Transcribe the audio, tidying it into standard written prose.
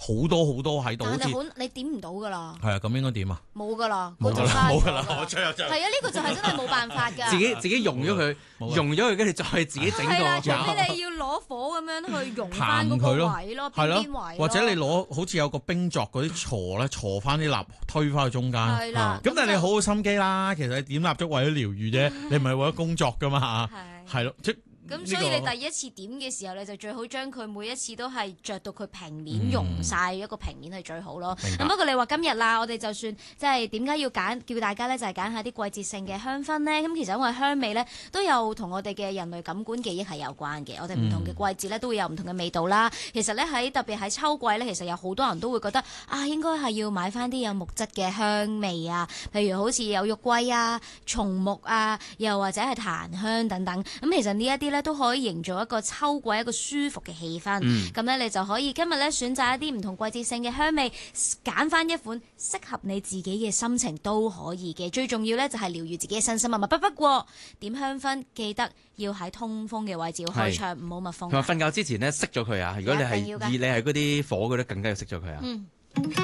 好多好多喺度，好似你點唔到噶啦。 係啊，咁應該點啊？ 冇噶啦， 冇噶啦，我最後就係啊，呢個就係真係冇辦法㗎。 自己溶咗佢，跟住再自己整個。 係啦，除非你要攞火咁樣去溶翻嗰個位咯，邊位或者你攞好似有個冰鑿嗰啲鋤咧，鋤翻啲蠟推翻去中間。 係啦， 咁但係你好心機啦，其實你點蠟燭為咗療愈啫，你唔係為咗工作㗎嘛。係咯， 咁所以你第一次點嘅時候，你就最好將佢每一次都係着到佢平面溶晒一個平面係最好咯。咁不過你話今日啦，我哋就算即係點解要叫大家咧，就係揀下啲季節性嘅香薰咧。咁其實因為香味咧都有同我哋嘅人類感官記憶係有關嘅。我哋唔同嘅季節咧都會有唔同嘅味道啦。其實咧特別喺秋季咧，其實有好多人都會覺得應該係要買翻啲有木質嘅香味啊，譬如好似有肉桂啊、松木啊，又或者係檀香等等。咁其實呢一啲咧都可以營造一個秋季一個舒服嘅氣氛。咁咧你就可以今日咧選擇一啲唔同季節性嘅香味，揀翻一款適合你自己嘅心情都可以嘅。最重要咧就係療愈自己嘅身心啊嘛。不過點香薰記得要喺通風嘅位置要開窗，唔好密封。 同埋瞓覺之前咧熄咗佢啊！如果你係嗰啲火嗰啲，更加要熄咗佢啊。